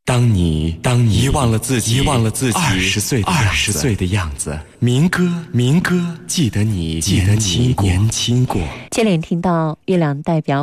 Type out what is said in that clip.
当你遗忘了自己20岁的样子，民歌记得你年轻过。 接连听到月亮代表